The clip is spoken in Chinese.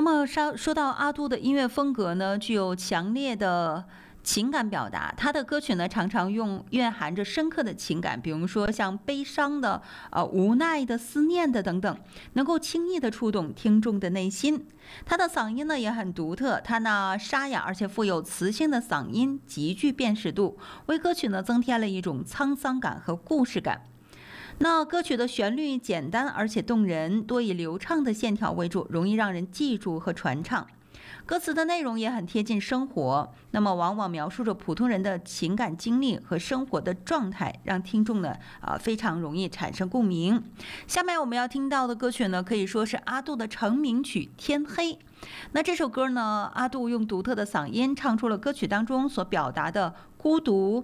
么说到阿杜的音乐风格呢，具有强烈的情感表达。他的歌曲呢，常常蕴含着深刻的情感，比如说像悲伤的、无奈的、思念的等等，能够轻易的触动听众的内心。他的嗓音呢也很独特，他那沙哑而且富有磁性的嗓音极具辨识度，为歌曲呢增添了一种沧桑感和故事感。那歌曲的旋律简单而且动人，多以流畅的线条为主，容易让人记住和传唱。歌词的内容也很贴近生活，那么往往描述着普通人的情感经历和生活的状态，让听众呢非常容易产生共鸣。下面我们要听到的歌曲呢，可以说是阿杜的成名曲《天黑》。那这首歌呢，阿杜用独特的嗓音唱出了歌曲当中所表达的孤独、